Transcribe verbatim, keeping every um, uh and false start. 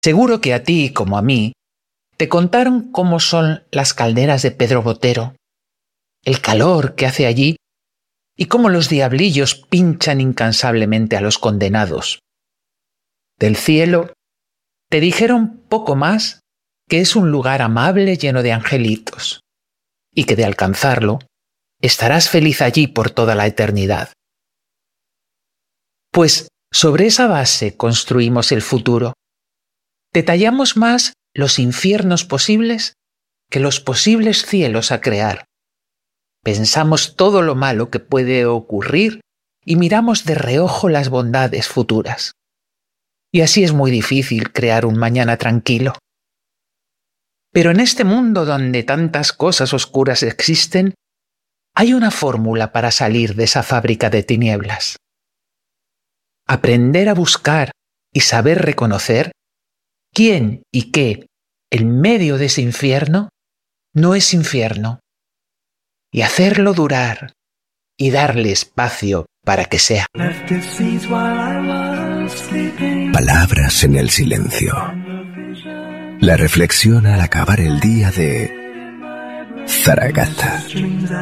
Seguro que a ti, como a mí, te contaron cómo son las calderas de Pedro Botero, el calor que hace allí y cómo los diablillos pinchan incansablemente a los condenados. Del cielo te dijeron poco más que es un lugar amable lleno de angelitos y que de alcanzarlo estarás feliz allí por toda la eternidad. Pues sobre esa base construimos el futuro. Detallamos más los infiernos posibles que los posibles cielos a crear. Pensamos todo lo malo que puede ocurrir y miramos de reojo las bondades futuras. Y así es muy difícil crear un mañana tranquilo. Pero en este mundo donde tantas cosas oscuras existen, hay una fórmula para salir de esa fábrica de tinieblas. Aprender a buscar y saber reconocer quién y qué en medio de ese infierno no es infierno, y hacerlo durar y darle espacio para que sea. Palabras en el silencio. La reflexión al acabar el día de Zaragoza.